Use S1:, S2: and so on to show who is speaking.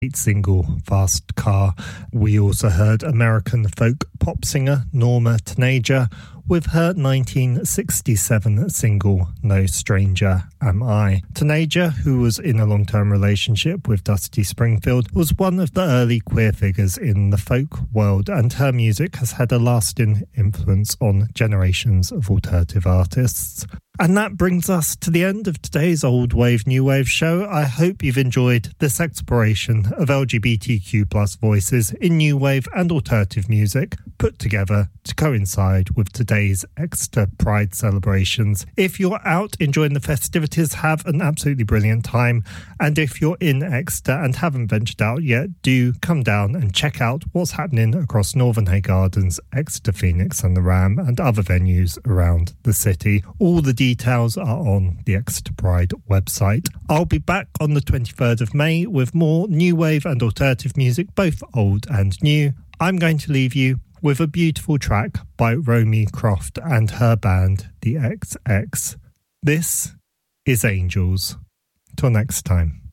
S1: single Fast Car. We also heard American folk pop singer Norma Tanager with her 1967 single No Stranger Am I. Tanager, who was in a long-term relationship with Dusty Springfield, was one of the early queer figures in the folk world, and her music has had a lasting influence on generations of alternative artists. And that brings us to the end of today's Old Wave New Wave show. I hope you've enjoyed this exploration of LGBTQ+ voices in new wave and alternative music, put together to coincide with today's Exeter Pride celebrations. If you're out enjoying the festivities, have an absolutely brilliant time. And if you're in Exeter and haven't ventured out yet, do come down and check out what's happening across Northern Hay Gardens, Exeter Phoenix and the Ram, and other venues around the city. All the details are on the Exeter Pride website. I'll be back on the 23rd of May with more new wave and alternative music, both old and new. I'm going to leave you with a beautiful track by Romy Croft and her band, the XX. This is Angels. Till next time.